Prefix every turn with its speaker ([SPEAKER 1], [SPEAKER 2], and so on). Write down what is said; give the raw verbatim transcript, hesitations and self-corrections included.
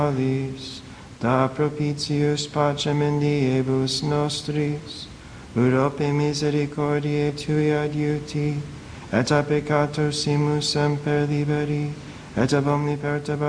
[SPEAKER 1] da propitius pacem in diebus nostris, urope misericordiae tui adiuti, et a peccatorsimus semper liberi, et ab omni perturbationis